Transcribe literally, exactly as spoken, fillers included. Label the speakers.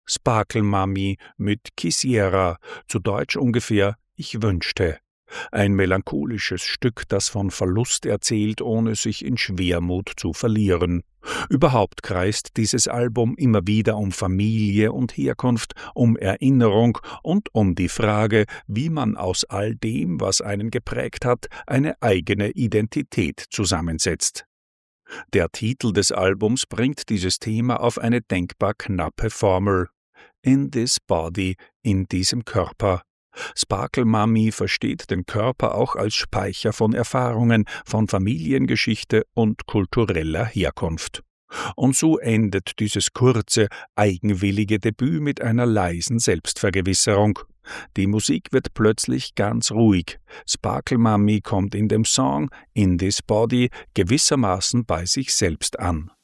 Speaker 1: Sparkle Mummy mit Quisiera, zu Deutsch ungefähr »Ich wünschte«. Ein melancholisches Stück, das von Verlust erzählt, ohne sich in Schwermut zu verlieren. Überhaupt kreist dieses Album immer wieder um Familie und Herkunft, um Erinnerung und um die Frage, wie man aus all dem, was einen geprägt hat, eine eigene Identität zusammensetzt. Der Titel des Albums bringt dieses Thema auf eine denkbar knappe Formel: In this body, in diesem Körper. Sparkle Mummy versteht den Körper auch als Speicher von Erfahrungen, von Familiengeschichte und kultureller Herkunft. Und so endet dieses kurze, eigenwillige Debüt mit einer leisen Selbstvergewisserung. Die Musik wird plötzlich ganz ruhig. Sparkle Mummy kommt in dem Song In This Body gewissermaßen bei sich selbst an.